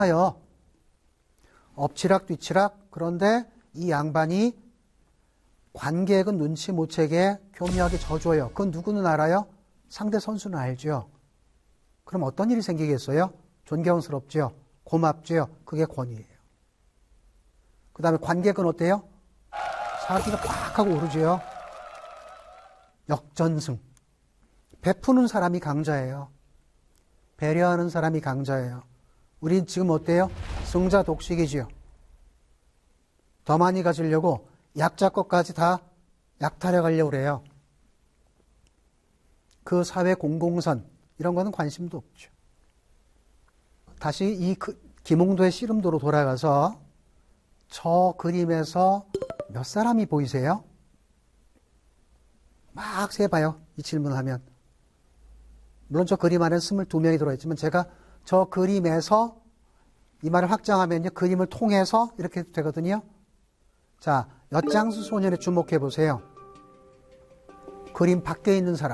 엎치락뒤치락. 그런데 이 양반이 관객은 눈치 못 채게 교묘하게 져줘요. 그건 누구는 알아요? 상대 선수는 알죠. 그럼 어떤 일이 생기겠어요? 존경스럽죠. 고맙죠. 그게 권위예요. 그 다음에 관객은 어때요? 사기가 팍 하고 오르죠. 역전승. 베푸는 사람이 강자예요. 배려하는 사람이 강자예요. 우린 지금 어때요? 승자 독식이지요. 더 많이 가지려고 약자 것까지 다 약탈해 가려고 그래요. 그 사회 공공선 이런 거는 관심도 없죠. 다시 이 김홍도의 씨름도로 돌아가서 저 그림에서 몇 사람이 보이세요? 막 세봐요. 이 질문하면. 물론 저 그림 안에 22명이 들어있지만 제가 저 그림에서 이 말을 확장하면요. 그림을 통해서 이렇게 되거든요. 자, 엿장수 소년에 주목해 보세요. 그림 밖에 있는 사람.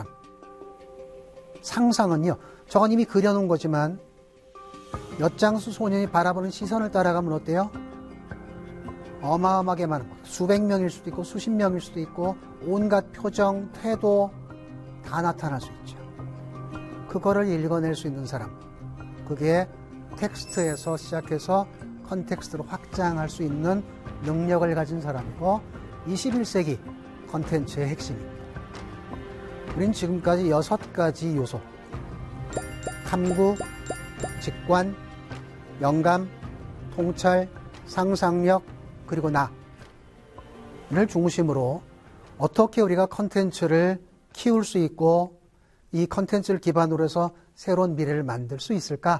상상은요. 저건 이미 그려놓은 거지만 엿장수 소년이 바라보는 시선을 따라가면 어때요? 어마어마하게 많은 수백 명일 수도 있고 수십 명일 수도 있고 온갖 표정, 태도 다 나타날 수 있죠. 그거를 읽어낼 수 있는 사람. 그게 텍스트에서 시작해서 컨텍스트로 확장할 수 있는 능력을 가진 사람이고 21세기 컨텐츠의 핵심입니다. 우린 지금까지 6가지 요소. 탐구, 직관, 영감, 통찰, 상상력, 그리고 나를 중심으로 어떻게 우리가 컨텐츠를 키울 수 있고 이 컨텐츠를 기반으로 해서 새로운 미래를 만들 수 있을까?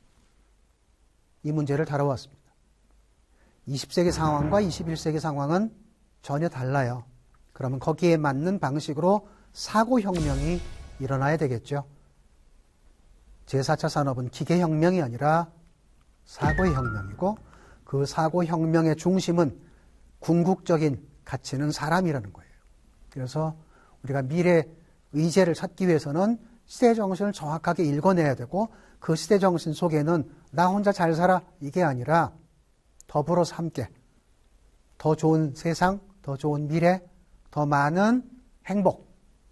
이 문제를 다뤄왔습니다. 20세기 상황과 21세기 상황은 전혀 달라요. 그러면 거기에 맞는 방식으로 사고혁명이 일어나야 되겠죠. 제4차 산업은 기계혁명이 아니라 사고의 혁명이고 그 사고혁명의 중심은 궁극적인 가치는 사람이라는 거예요. 그래서 우리가 미래 의제를 찾기 위해서는 시대정신을 정확하게 읽어내야 되고 그 시대정신 속에는 나 혼자 잘 살아 이게 아니라 더불어서 함께 더 좋은 세상, 더 좋은 미래, 더 많은 행복.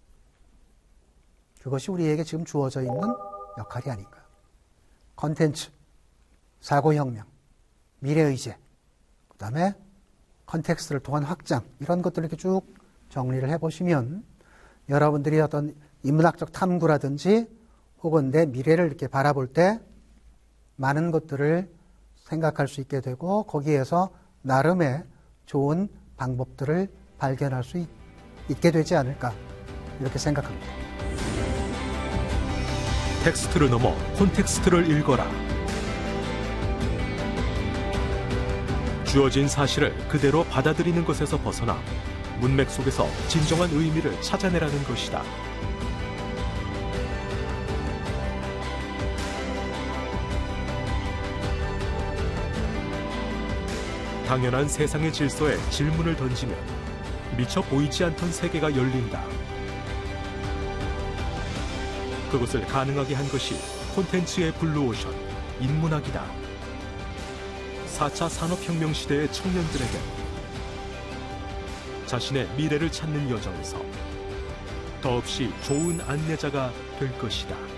그것이 우리에게 지금 주어져 있는 역할이 아닌가. 컨텐츠, 사고혁명, 미래의제, 그 다음에 컨텍스트를 통한 확장 이런 것들을 이렇게 쭉 정리를 해보시면 여러분들이 어떤 인문학적 탐구라든지 혹은 내 미래를 이렇게 바라볼 때 많은 것들을 생각할 수 있게 되고 거기에서 나름의 좋은 방법들을 발견할 수 있게 되지 않을까 이렇게 생각합니다. 텍스트를 넘어 콘텍스트를 읽어라. 주어진 사실을 그대로 받아들이는 것에서 벗어나 문맥 속에서 진정한 의미를 찾아내라는 것이다. 당연한 세상의 질서에 질문을 던지면 미처 보이지 않던 세계가 열린다. 그것을 가능하게 한 것이 콘텐츠의 블루오션, 인문학이다. 4차 산업혁명 시대의 청년들에게 자신의 미래를 찾는 여정에서 더없이 좋은 안내자가 될 것이다.